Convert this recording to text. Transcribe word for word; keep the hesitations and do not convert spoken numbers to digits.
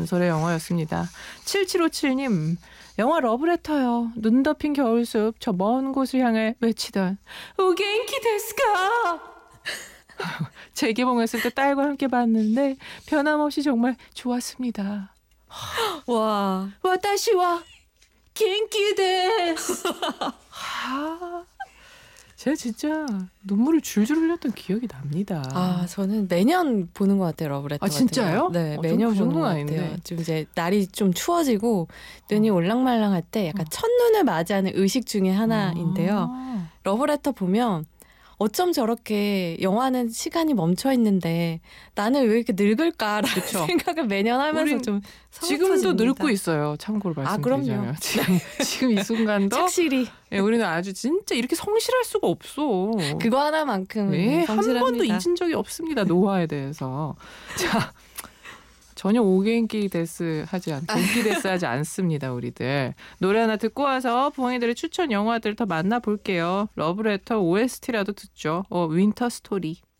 전설의 영화였습니다. 칠칠오칠 님 영화 러브레터요. 눈 덮인 겨울숲 저 먼 곳을 향해 외치던 오겐키 데스까. 재개봉했을 때 딸과 함께 봤는데 변함없이 정말 좋았습니다. 와, 와타시와 겐키 데스. 아, 제가 진짜 눈물을 줄줄 흘렸던 기억이 납니다. 아, 저는 매년 보는 것 같아요, 러브레터. 아, 진짜요? 네, 어, 매년 그 보는 것 아닌데. 같아요. 좀 이제 날이 좀 추워지고 눈이 올랑말랑할 때 약간 첫눈을 맞이하는 의식 중에 하나인데요. 아. 러브레터 보면 어쩜 저렇게 영화는 시간이 멈춰 있는데 나는 왜 이렇게 늙을까라는 그쵸. 생각을 매년 하면서 좀 지금도 서글퍼집니다. 늙고 있어요. 참고로 아, 말씀드리자면. 그럼요. 지금, 지금 이 순간도 착실히 예, 우리는 아주 진짜 이렇게 성실할 수가 없어. 그거 하나만큼 예, 한 성실합니다. 번도 잊은 적이 없습니다. 노화에 대해서. 자, 전혀 오겐키 데스 하지 않, 겐키 데스 하지 않습니다, 우리들. 노래 하나 듣고 와서 부엉이들의 추천 영화들 더 만나볼게요. 러브레터 오에스티라도 듣죠. 어, 윈터 스토리.